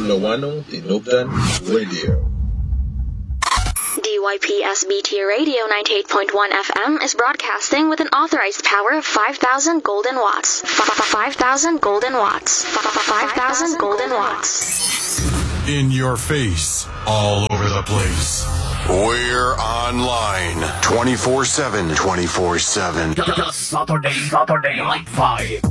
Loanong Tinubdan Radio. DYPSBT Radio 98.1 FM is broadcasting with an authorized power of 5,000 golden watts. 5,000 golden watts. 5,000 golden watts. In your face, all over the place. We're online 24/7. Saturday, Night 5.